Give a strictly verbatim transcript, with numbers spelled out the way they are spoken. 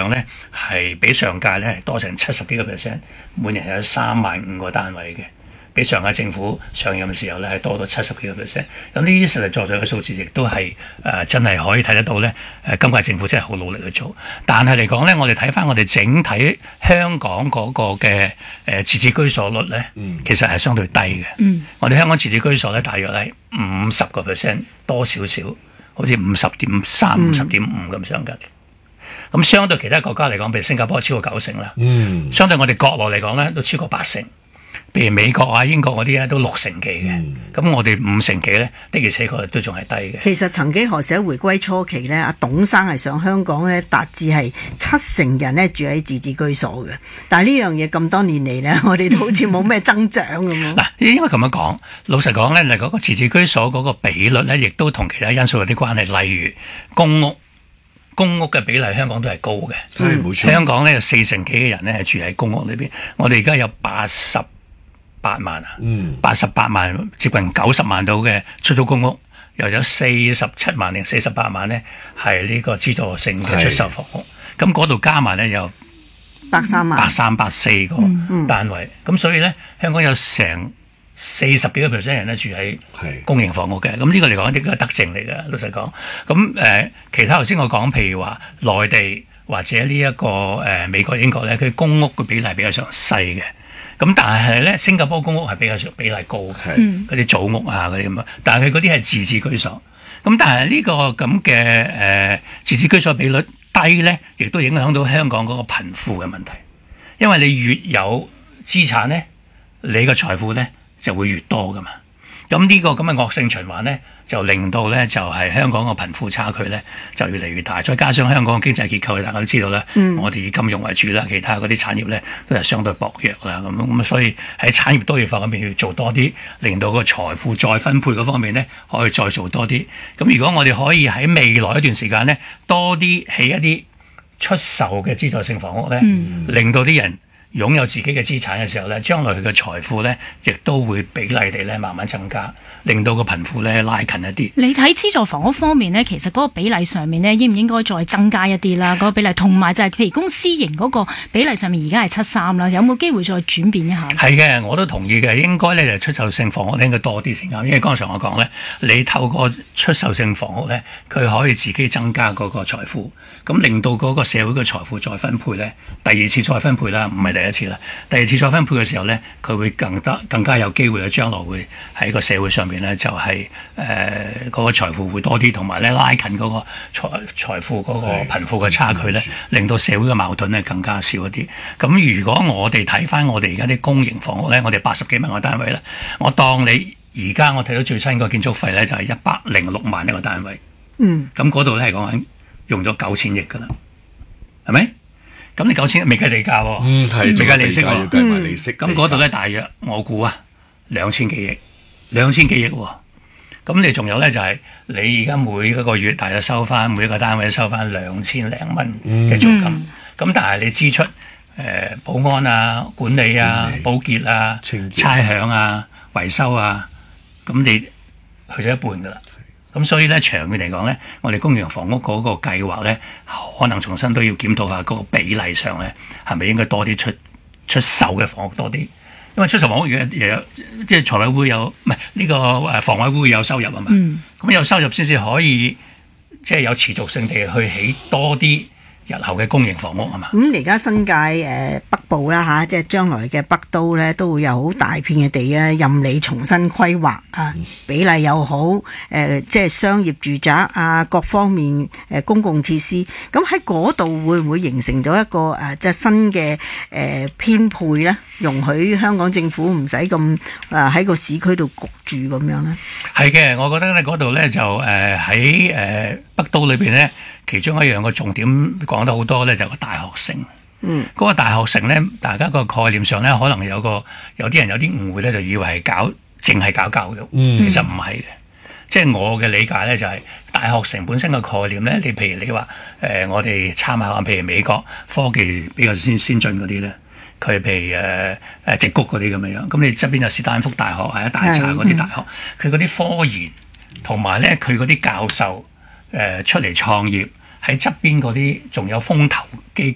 量咧係比上屆咧多成七十幾個 percent，每年有三萬五個單位嘅。比上屆政府上任嘅時候咧係多到七十幾個 percent，咁呢啲實實在在嘅數字亦都係誒、呃、真係可以睇得到咧。誒、呃、今屆政府真係好努力去做，但係嚟講咧，我哋睇翻我哋整體香港嗰個嘅誒自置居所率咧， 嗯、 其實係相對低嘅。 嗯、 我哋香港自置居所咧大約係五十個 percent 多少少，好似五十點三、五十點五咁相近。咁相對其他國家嚟講，譬如新加坡超過九成啦， 嗯、 相對我哋國內嚟講咧都超過八成。譬如美國啊、英國嗰啲咧都六成幾嘅，咁、嗯、我哋五成幾咧的而且確都仲係低嘅。 其實曾幾何時喺回歸初期咧，阿董生係上香港咧達至係七成人咧住喺自置居所嘅，但係呢樣嘢咁多年嚟咧，我哋都好似冇咩增長咁。 嗱，應該咁樣講，老實講咧，嚟嗰個自置居所嗰個比率咧，亦都同其他因素有啲關係，例如公屋。公屋嘅比例香港都係高嘅， 係冇錯。 香港咧有四成幾嘅人咧係住喺公屋裏邊，我哋而家有八十八萬啊，八十八萬接近九十萬到嘅出租公屋，又有四十七萬定四十八萬咧係呢個資助性嘅出售房屋，咁嗰度加埋咧有百三萬、 百三百四個單位，咁、嗯嗯、所以咧香港有成四十幾個 percent 人咧住喺公營房屋嘅，咁呢個嚟講呢個係德政嚟嘅，老實講。咁誒、呃，其他頭先我講，譬如話內地或者呢、這、一個誒、呃、美國、英國咧，佢公屋嘅比例比較上細嘅。咁但係咧，新加坡公屋係比較上比例高嘅，嗰啲組屋啊嗰啲咁啊。但係佢嗰啲係自置居所。咁但係呢個咁嘅誒自置居所比率低咧，亦都影響到香港嗰個貧富嘅問題。因為你越有資產咧，你嘅財富咧就會越多噶嘛，咁呢個咁嘅惡性循環咧，就令到咧就係、是、香港嘅貧富差距咧就越嚟越大，再加上香港嘅經濟結構，大家都知道啦，嗯、我哋以金融為主啦，其他嗰啲產業咧都係相對薄弱啦，咁咁所以喺產業多元化嗰邊要做多啲，令到個財富再分配嗰方面咧可以再做多啲。咁如果我哋可以喺未來一段時間咧多啲起一啲出售嘅資助性房屋咧，嗯、令到啲人擁有自己嘅資產嘅時候咧，將來佢嘅財富咧，亦都會比例地咧慢慢增加，令到個貧富咧拉近一啲。 你睇資助房屋方面咧，其實嗰個比例上面咧，應唔應該再增加一啲啦？嗰、嗰個比例，同埋就係譬如公私營嗰個比例上面，而家係七三啦，有冇機會再轉變一下？係嘅，我都同意嘅，應該咧就出售性房屋應該多啲先啱，因為剛才我講咧，你透過出售性房屋咧，佢可以自己增加嗰個財富，咁令到嗰個社會嘅財富再分配咧，第二次再分配啦，唔係第一次啦。第二次再分配嘅時候咧，佢會更得更加有機會咧，將來會喺個社會上邊咧，就係誒嗰個財富會多啲，同埋咧拉近嗰個財財富嗰個貧富嘅差距咧，令到社會嘅矛盾咧更加少一啲。咁如果我哋睇翻我哋而家啲公營房屋咧，我哋八十幾萬個單位啦，我當你而家我睇到最新個建築費咧就係一百零六萬一個單位，嗯，咁嗰度咧係講緊用咗九千億噶啦，係咪？咁你九千未計地價喎， 嗯係， 未計利息喎， 要計埋利息。 咁嗰度咧大約我估啊兩千幾億，兩千幾億喎。咁你仲有咧就係、是、你而家每一個月大約收翻每一個單位收翻兩千零蚊嘅租金。咁、嗯、但係你支出誒、呃、保安啊、管理啊、理保潔啊、差餉啊、維修啊，咁你去咗一半噶啦。咁所以咧，長遠嚟講咧，我哋公營房屋嗰個計劃咧，可能重新都要檢討下嗰個比例上咧，係咪應該多啲出出售嘅房屋多啲？因為出售房屋又有即係財委會有唔係呢個誒房委會有收入啊嘛，咁、嗯、有收入先至可以即係有持續性地去起多啲日後嘅公營房屋啊嘛。 咁而家新界誒、呃、北部啦嚇，即係將來嘅北都咧，都會有好大片嘅地啊，任你重新規劃啊，比例又好，誒、呃、即係商業住宅啊，各方面誒、呃、公共設施，咁喺嗰度會唔會形成咗一個誒、呃、即係新嘅誒編配咧，容許香港政府唔使咁誒喺個市區度焗住咁樣咧？ 係嘅，我覺得咧嗰度咧就誒喺誒北都裏邊咧，其中一樣個重點講得好多咧，就係個大學城。嗯，嗰個大學城咧，大家個概念上咧，可能有個有啲人有啲誤會咧，就以為係搞淨係搞教育，嗯、其實唔係嘅。即係我嘅理解咧，就係、是、大學城本身嘅概念咧，你譬如你話誒、呃，我哋參考下，譬如美國科技比較先先進嗰啲咧，佢譬如誒誒矽谷嗰啲咁樣樣，咁你側邊有斯坦福大學啊、大查嗰啲大學，佢嗰啲科研同埋咧佢嗰啲教授誒、呃、出嚟創業。喺側邊嗰啲仲有風投基